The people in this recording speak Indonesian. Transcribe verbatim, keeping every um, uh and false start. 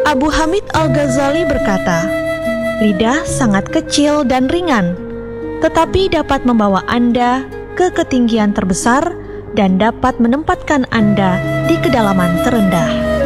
Abu Hamid Al-Ghazali berkata, lidah sangat kecil dan ringan, tetapi dapat membawa Anda ke ketinggian terbesar dan dapat menempatkan Anda di kedalaman terendah.